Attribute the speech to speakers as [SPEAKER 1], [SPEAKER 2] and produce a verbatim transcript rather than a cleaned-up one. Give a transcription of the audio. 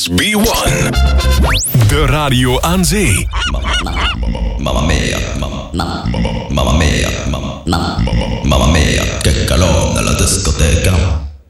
[SPEAKER 1] B one. De radio aan zee.
[SPEAKER 2] Mamma mia, mamma, mamma mia, mamma, mamma mia, che calore nella discoteca.